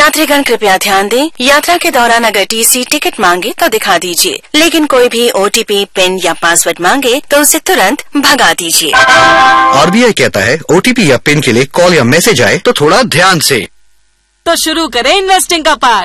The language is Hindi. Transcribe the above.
यात्रीगण कृपया ध्यान दें, यात्रा के दौरान अगर टीसी टिकट मांगे तो दिखा दीजिए, लेकिन कोई भी ओटीपी, पिन या पासवर्ड मांगे तो उसे तुरंत भगा दीजिए। आरबीआई कहता है ओटीपी या पिन के लिए कॉल या मैसेज आए तो थोड़ा ध्यान से। तो शुरू करें इन्वेस्टिंग का पाठ।